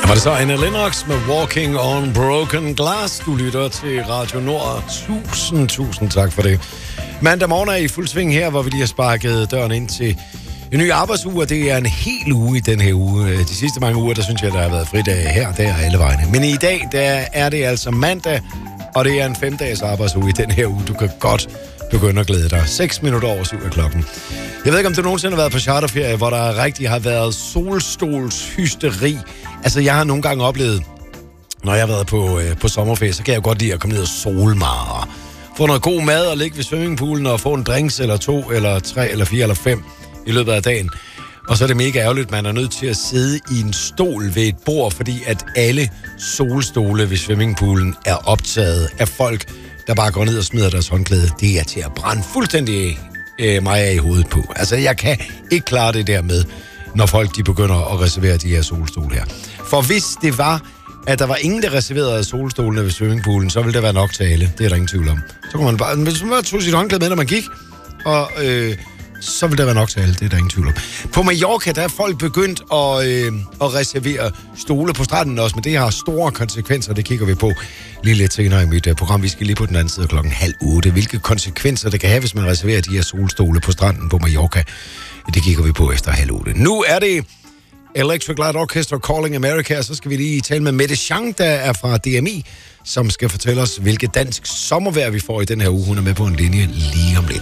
Var det så Anna Lennox med Walking on Broken Glass? Du lytter til Radio Nord. Tusind tak for det. Mandag morgen er i fuld sving her, hvor vi lige har sparket døren ind til en ny arbejdsuge, og det er en hel uge i den her uge. De sidste mange uger, der synes jeg, der har været fridag her, der og alle vegne. Men i dag, der er det altså mandag, og det er en 5-dages arbejdsuge i den her uge. Du kan godt begynde at glæde dig. 6 minutter over 7 af klokken. Jeg ved ikke, om du nogensinde har været på charterferie, hvor der rigtig har været solstolshysteri. Altså, jeg har nogle gange oplevet, når jeg har været på sommerferie, så kan jeg godt lide at komme ned og sole mig og få noget god mad og ligge ved swimmingpoolen og få en drinks eller 2 eller 3 eller 4 eller 5 i løbet af dagen. Og så er det mega ærgerligt, man er nødt til at sidde i en stol ved et bord, fordi at alle solstole ved swimmingpoolen er optaget af folk, der bare går ned og smider deres håndklæde. Det er til at brænde fuldstændig mig af i hovedet på. Altså, jeg kan ikke klare det der med, når folk de begynder at reservere de her solstole her. For hvis det var, at der var ingen, der reserverede solstolene ved swimmingpoolen, så ville det være nok til alle. Det er der ingen tvivl om. Så kunne man bare, hvis man bare tog sit håndklæde med, når man gik, og så ville der være nok til alle. Det er der ingen tvivl om. På Mallorca, der er folk begyndt at reservere stole på stranden også, men det har store konsekvenser, det kigger vi på lige lidt senere i mit program. Vi skal lige på den anden side 7:30. Hvilke konsekvenser det kan have, hvis man reserverer de her solstole på stranden på Mallorca, det kigger vi på efter 7:30. Nu er det Electric Light Orchestra Calling America, og så skal vi lige tale med Mette Chang, der er fra DMI, som skal fortælle os, hvilket dansk sommervejr vi får i den her uge. Hun er med på en linje lige om lidt.